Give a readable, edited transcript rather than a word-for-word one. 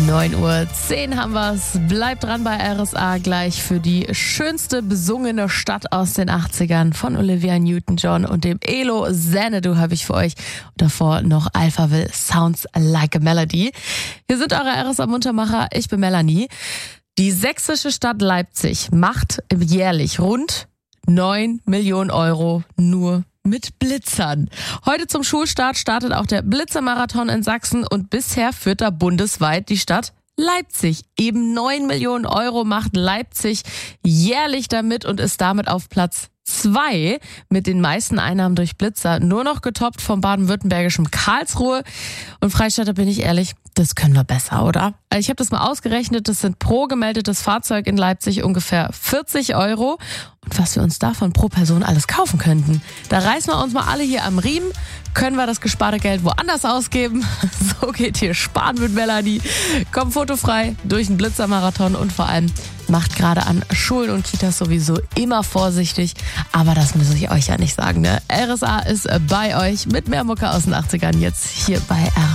9:10 Uhr haben wir's. Bleibt dran bei RSA gleich für die schönste besungene Stadt aus den 80ern von Olivia Newton-John und dem Elo Xanadu habe ich für euch. Und davor noch Alphaville, Sounds Like a Melody. Hier sind eure RSA-Muntermacher, ich bin Melanie. Die sächsische Stadt Leipzig macht jährlich rund 9 Millionen Euro nur mit Blitzern. Heute zum Schulstart startet auch der Blitzermarathon in Sachsen und bisher führt da bundesweit die Stadt Leipzig. Eben 9 Millionen Euro macht Leipzig jährlich damit und ist damit auf Platz 2 mit den meisten Einnahmen durch Blitzer. Nur noch getoppt vom baden-württembergischen Karlsruhe. Und Freistädter, bin ich ehrlich, das können wir besser, oder? Also ich habe das mal ausgerechnet, das sind pro gemeldetes Fahrzeug in Leipzig ungefähr 40 Euro. Und was wir uns davon pro Person alles kaufen könnten. Da reißen wir uns mal alle hier am Riemen, können wir das gesparte Geld woanders ausgeben. So geht hier Sparen mit Melanie. Kommt fotofrei durch den Blitzermarathon und vor allem macht gerade an Schulen und Kitas sowieso immer vorsichtig. Aber das muss ich euch ja nicht sagen, ne? RSA ist bei euch mit mehr Mucke aus den 80ern jetzt hier bei RSA.